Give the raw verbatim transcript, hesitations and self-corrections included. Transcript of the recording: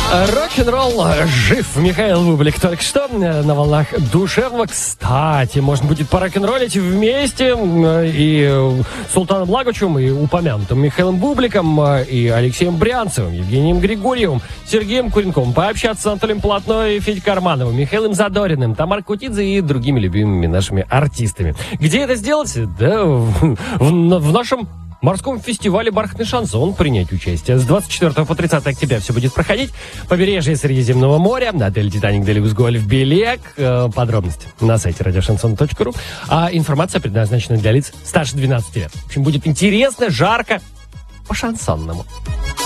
Рок-н-ролл жив. Михаил Бублик только что на волнах душевного. Кстати, можно будет порок-н-роллить вместе и Султаном Лагучевым, и упомянутым Михаилом Бубликом, и Алексеем Брянцевым, Евгением Григорьевым, Сергеем Куренковым, пообщаться с Анатолием Полотной, Федей Кармановым, Михаилом Задориным, Тамарой Кутидзе и другими любимыми нашими артистами. Где это сделать? Да в, в, в нашем морском фестивале «Бархатный шансон» принять участие. С двадцать четвёртого по тридцатое октября все будет проходить. Побережье Средиземного моря, отель «Титаник Делюкс Гольф Белек». Подробности на сайте радиошансон точка ру. А информация предназначена для лиц старше двенадцати лет. В общем, будет интересно, жарко, по-шансонному.